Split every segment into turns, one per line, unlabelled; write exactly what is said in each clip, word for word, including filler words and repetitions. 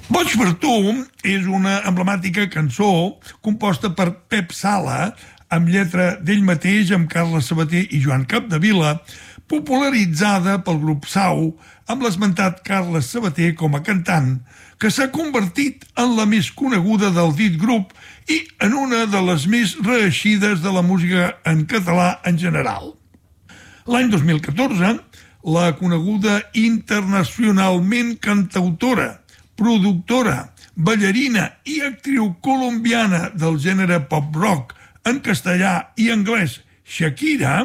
Boig per tu és una emblemàtica cançó composta per Pep Sala, amb lletra d'ell mateix, amb Carles Sabater i Joan Capdevila, popularitzada pel grup Sau, amb l'esmentat Carles Sabater com a cantant, que s'ha convertit en la més coneguda del dit grup i en una de les més reeixides de la música en català en general. L'any dos mil catorze, la coneguda internacionalment cantautora, productora, ballarina i actriu colombiana del gènere pop-rock en castellà i anglès, Shakira,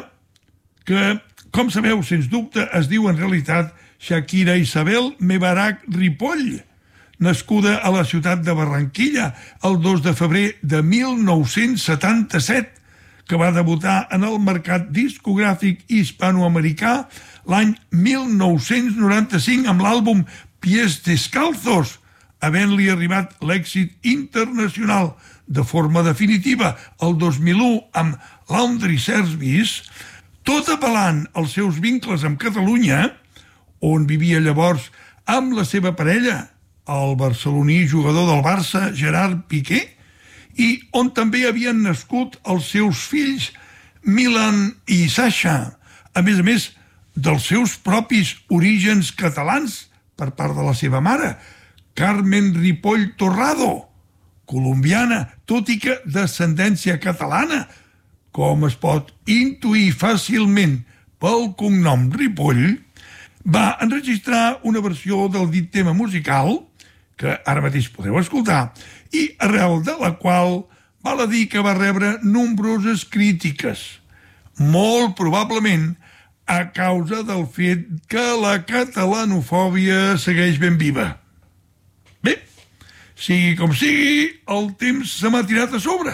que, com sabeu, sens dubte es diu en realitat Shakira Isabel Mebarak Ripoll, nascuda a la ciutat de Barranquilla el dos de febrer de mil nou-cents setanta-set, que va debutar en el mercat discogràfic hispanoamericà l'any mil nou-cents noranta-cinc amb l'àlbum Pies Descalzos, havent-li arribat l'èxit internacional de forma definitiva el dos mil u amb Laundry Service, tot apel·lant als seus vincles amb Catalunya, on vivia llavors amb la seva parella, el barceloní jugador del Barça Gerard Piqué, i on també havien nascut els seus fills Milan i Sasha, a més a més dels seus propis orígens catalans per part de la seva mare, Carmen Ripoll Torrado, colombiana, tot i que d'ascendència catalana, com es pot intuir fàcilment pel cognom Ripoll, va enregistrar una versió del dit tema musical, que ara mateix podreu escoltar, i arrel de la qual val a dir que va rebre nombroses crítiques, molt probablement a causa del fet que la catalanofòbia segueix ben viva. Bé, sigui com sigui, el temps se m'ha tirat a sobre.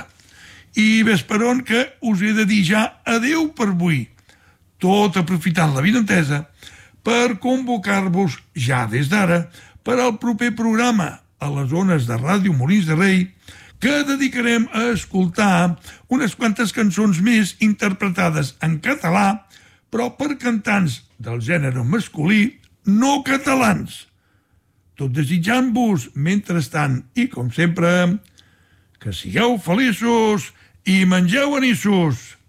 I ves per on que us he de dir ja adeu per avui, tot aprofitant la vinentesa per convocar-vos ja des d'ara per al proper programa a les ones de Ràdio Molins de Rei, que dedicarem a escoltar unes quantes cançons més interpretades en català, però per cantants del gènere masculí no catalans. Tot desitjant-vos, mentrestant, i com sempre, que sigueu feliços i mengeu anissos.